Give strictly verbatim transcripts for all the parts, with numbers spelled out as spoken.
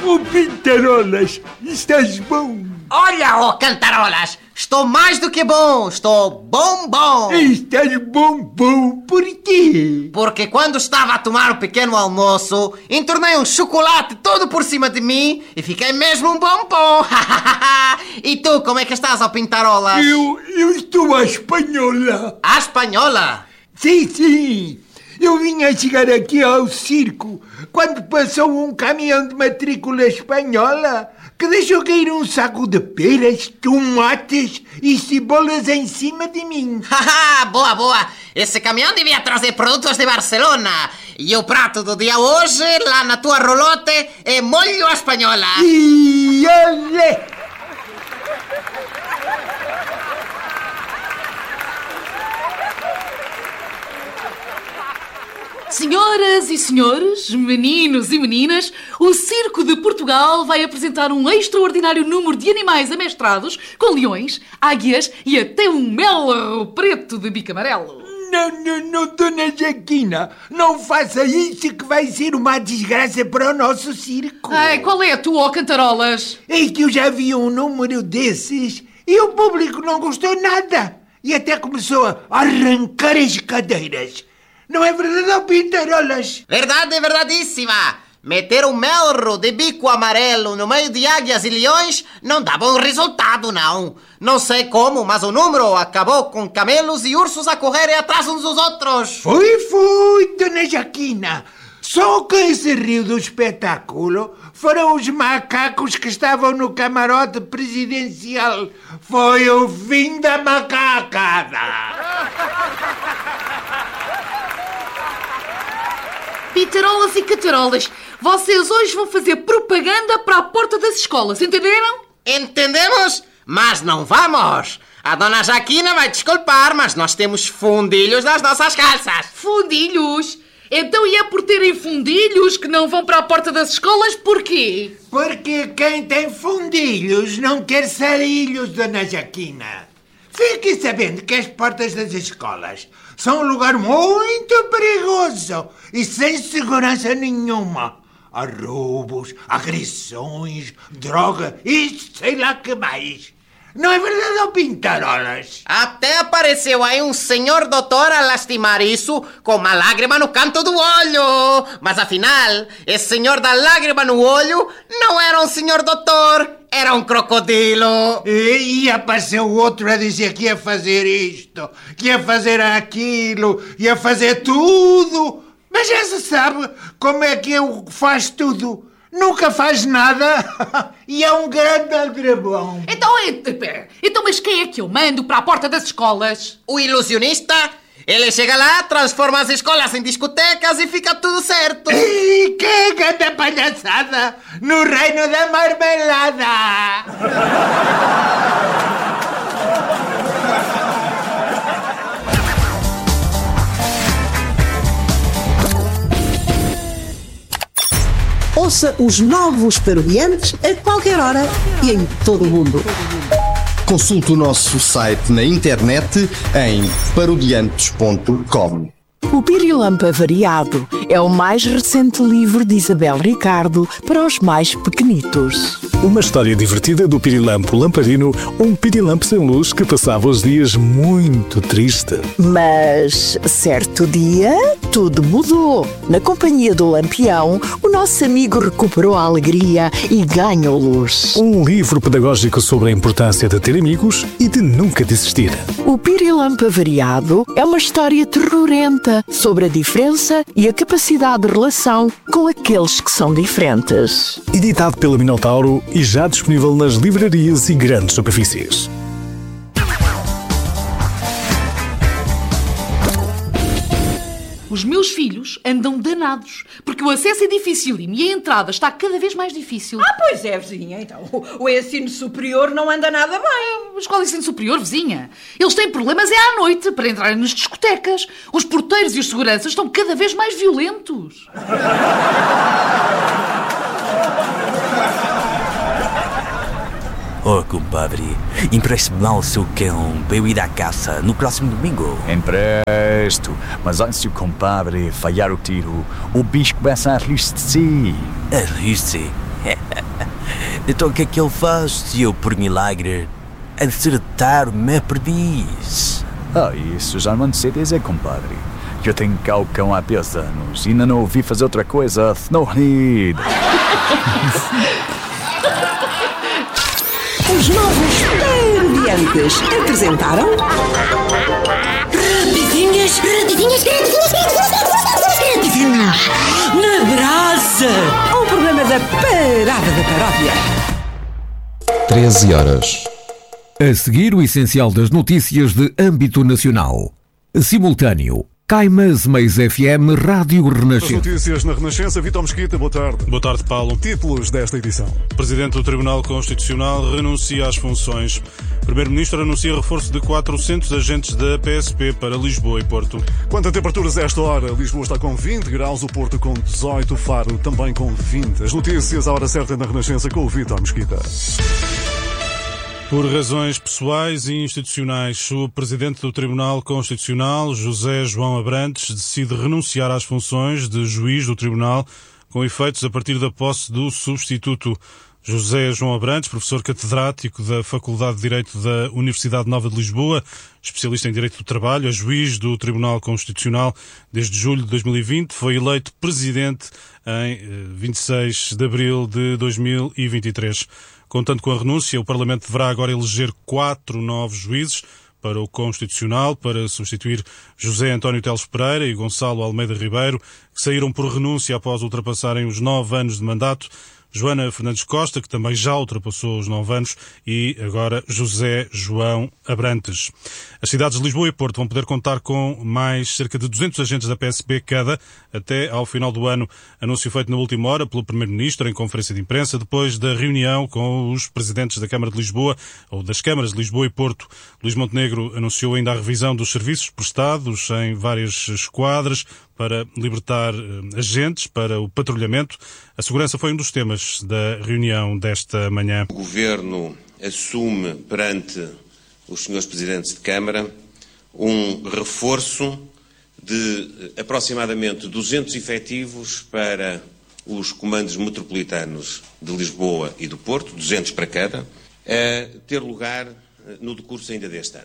Oh, Pintarolas, estás bom? Olha, oh Cantarolas, estou mais do que bom, estou bom, bom. Estás bom, bom, por quê? Porque quando estava a tomar o pequeno almoço, entornei um chocolate todo por cima de mim e fiquei mesmo um bombom. E tu, como é que estás, ó Pintarolas? Eu, eu estou à espanhola. À espanhola? Sim, sim. Eu vim a chegar aqui ao circo quando passou um caminhão de matrícula espanhola que deixou cair um saco de peras, tomates e cebolas em cima de mim. Haha, boa, boa. Esse caminhão devia trazer produtos de Barcelona. E o prato do dia hoje, lá na tua rolote, é molho à espanhola. E olé! Senhoras e senhores, meninos e meninas, o Circo de Portugal vai apresentar um extraordinário número de animais amestrados com leões, águias e até um melro preto de bico amarelo. Não, não, não, Dona Jaquina, não faça isso que vai ser uma desgraça para o nosso circo. Ai, qual é a tua, ó Cantarolas? É que eu já vi um número desses e o público não gostou nada e até começou a arrancar as cadeiras. Não é verdade, ó Pintarolas? Verdade, verdadíssima. Meter um melro de bico amarelo no meio de águias e leões não dá bom resultado, não. Não sei como, mas o número acabou com camelos e ursos a correrem atrás uns dos outros. Foi, foi, Dona Jaquina. Só quem se riu do espetáculo foram os macacos que estavam no camarote presidencial. Foi o fim da macacada. Pintarolas e Cantarolas, vocês hoje vão fazer propaganda para a porta das escolas, entenderam? Entendemos? Mas não vamos. A Dona Jaquina vai desculpar, mas nós temos fundilhos nas nossas calças. Fundilhos? Então e é por terem fundilhos que não vão para a porta das escolas? Porquê? Porque quem tem fundilhos não quer sarilhos, Dona Jaquina. Fique sabendo que as portas das escolas são um lugar muito perigoso e sem segurança nenhuma. Há roubos, agressões, droga e sei lá que mais. Não é verdade, ó Pintarolas? Até apareceu aí um senhor doutor a lastimar isso com uma lágrima no canto do olho. Mas afinal, esse senhor da lágrima no olho não era um senhor doutor, era um crocodilo. E, e apareceu outro a dizer que ia fazer isto, que ia fazer aquilo, ia fazer tudo. Mas já se sabe como é que eu faço tudo. Nunca faz nada e é um grande aldrabão. Então, é, então, mas quem é que eu mando para a porta das escolas? O ilusionista. Ele chega lá, transforma as escolas em discotecas e fica tudo certo. E que grande palhaçada no reino da marmelada. Ouça os novos parodiantes a qualquer hora e em todo o mundo. Consulte o nosso site na internet em parodiantes ponto com. O Pirilampo Avariado é o mais recente livro de Isabel Ricardo para os mais pequenitos. Uma história divertida do Pirilampo Lamparino, um pirilampo sem luz que passava os dias muito triste. Mas, certo dia, tudo mudou. Na companhia do Lampião, o nosso amigo recuperou a alegria e ganhou luz. Um livro pedagógico sobre a importância de ter amigos e de nunca desistir. O Pirilampo Avariado é uma história terrorenta sobre a diferença e a capacidade de relação com aqueles que são diferentes. Editado pela Minotauro e já disponível nas livrarias e grandes superfícies. Os meus filhos andam danados, porque o acesso é dificílimo e a entrada está cada vez mais difícil. Ah, pois é, vizinha. Então, o ensino superior não anda nada bem. Mas qual é o ensino superior, vizinha? Eles têm problemas é à noite para entrarem nas discotecas. Os porteiros e os seguranças estão cada vez mais violentos. Oh, compadre, empreste-me lá o seu cão para eu ir à caça no próximo domingo. Empresto, mas antes de o compadre falhar o tiro, o bicho começa a rir-se de si. A rir-se? Então o que é que ele faz se eu, por milagre, acertar o meu perdiz? Ah, isso já não sei dizer, compadre. Eu tenho cá o cão há dez anos e ainda não ouvi fazer outra coisa senão rir. Os novos Parodiantes apresentaram... Rapidinhas, rapidinhas, rapidinhas, rapidinhas, na brasa! Um programa da Parada da Paródia. treze horas. A seguir, o essencial das notícias de âmbito nacional. Simultâneo. Caimas Mais F M Rádio Renascença. As notícias na Renascença. Vítor Mesquita, boa tarde. Boa tarde, Paulo. Títulos desta edição. O Presidente do Tribunal Constitucional renuncia às funções. O Primeiro-Ministro anuncia reforço de quatrocentos agentes da P S P para Lisboa e Porto. Quanto a temperaturas a esta hora, Lisboa está com vinte graus, o Porto com dezoito, Faro também com vinte. As notícias à hora certa na Renascença com o Vítor Mesquita. Por razões pessoais e institucionais, o Presidente do Tribunal Constitucional, José João Abrantes, decide renunciar às funções de juiz do Tribunal, com efeitos a partir da posse do substituto. José João Abrantes, professor catedrático da Faculdade de Direito da Universidade Nova de Lisboa, especialista em Direito do Trabalho, é juiz do Tribunal Constitucional desde julho de dois mil e vinte, foi eleito Presidente em vinte e seis de abril de dois mil e vinte e três. Contando com a renúncia, o Parlamento deverá agora eleger quatro novos juízes para o Constitucional, para substituir José António Teles Pereira e Gonçalo Almeida Ribeiro, que saíram por renúncia após ultrapassarem os nove anos de mandato. Joana Fernandes Costa, que também já ultrapassou os nove anos, e agora José João Abrantes. As cidades de Lisboa e Porto vão poder contar com mais cerca de duzentos agentes da P S P cada, até ao final do ano. Anúncio feito na última hora pelo Primeiro-Ministro em conferência de imprensa, depois da reunião com os presidentes da Câmara de Lisboa, ou das Câmaras de Lisboa e Porto. Luís Montenegro anunciou ainda a revisão dos serviços prestados em várias esquadras, para libertar agentes para o patrulhamento. A segurança foi um dos temas da reunião desta manhã. O Governo assume perante os senhores Presidentes de Câmara um reforço de aproximadamente duzentos efetivos para os comandos metropolitanos de Lisboa e do Porto, duzentos para cada, a ter lugar no decurso ainda deste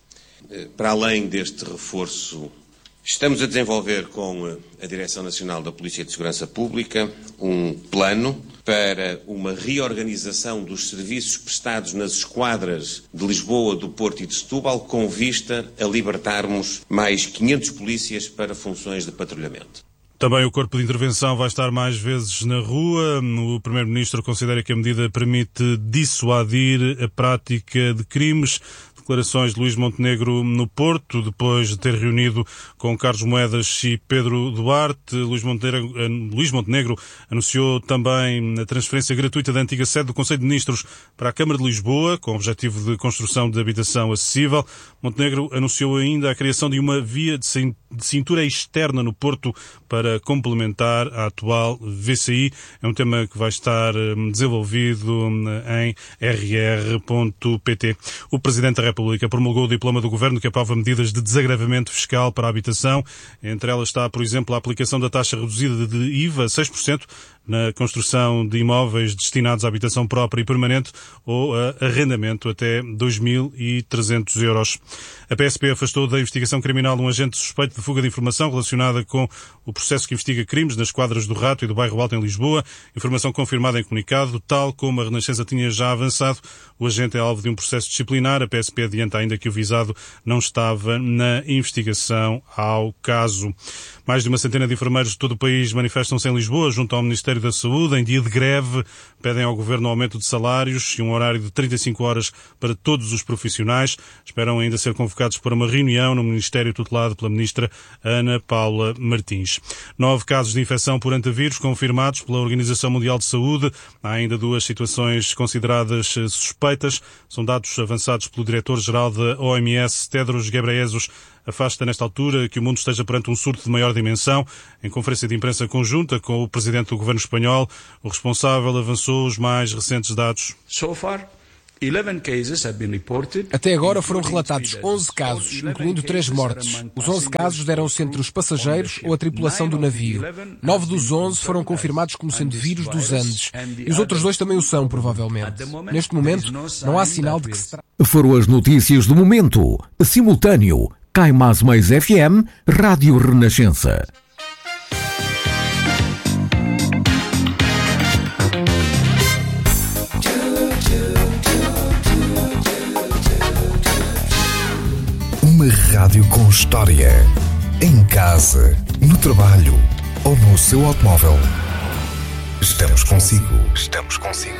ano. Para além deste reforço, estamos a desenvolver com a Direção Nacional da Polícia de Segurança Pública um plano para uma reorganização dos serviços prestados nas esquadras de Lisboa, do Porto e de Setúbal, com vista a libertarmos mais quinhentos polícias para funções de patrulhamento. Também o Corpo de Intervenção vai estar mais vezes na rua. O Primeiro-Ministro considera que a medida permite dissuadir a prática de crimes. Declarações de Luís Montenegro no Porto, depois de ter reunido com Carlos Moedas e Pedro Duarte. Luís Montenegro, Luís Montenegro anunciou também a transferência gratuita da antiga sede do Conselho de Ministros para a Câmara de Lisboa, com o objetivo de construção de habitação acessível. Montenegro anunciou ainda a criação de uma via de cintura externa no Porto para complementar a atual V C I. É um tema que vai estar desenvolvido em r r ponto p t. O Presidente da República A República promulgou o diploma do Governo que aprova medidas de desagravamento fiscal para a habitação. Entre elas está, por exemplo, a aplicação da taxa reduzida de I V A, seis por cento, na construção de imóveis destinados à habitação própria e permanente ou a arrendamento até dois mil e trezentos euros. A P S P afastou da investigação criminal um agente suspeito de fuga de informação relacionada com o processo que investiga crimes nas quadras do Rato e do Bairro Alto em Lisboa. Informação confirmada em comunicado. Tal como a Renascença tinha já avançado, o agente é alvo de um processo disciplinar. A P S P adianta ainda que o visado não estava na investigação ao caso. Mais de uma centena de enfermeiros de todo o país manifestam-se em Lisboa, junto ao Ministério da Saúde, em dia de greve. Pedem ao Governo um aumento de salários e um horário de trinta e cinco horas para todos os profissionais. Esperam ainda ser convocados para uma reunião no Ministério tutelado pela Ministra Ana Paula Martins. Nove casos de infecção por antavírus confirmados pela Organização Mundial de Saúde. Há ainda duas situações consideradas suspeitas. São dados avançados pelo Diretor-Geral da O M S, Tedros Ghebreyesus. Afasta nesta altura que o mundo esteja perante um surto de maior dimensão. Em conferência de imprensa conjunta com o Presidente do Governo espanhol, o responsável avançou os mais recentes dados. So far, Até agora foram relatados onze casos, incluindo três mortes. Os onze casos deram-se entre os passageiros ou a tripulação do navio. Nove dos onze foram confirmados como sendo vírus dos Andes. E os outros dois também o são, provavelmente. Neste momento, não há sinal de que se trata. Foram as notícias do momento. Simultâneo. Cai Mais Mais F M, Rádio Renascença. Uma rádio com história. Em casa, no trabalho ou no seu automóvel. Estamos consigo. Estamos consigo.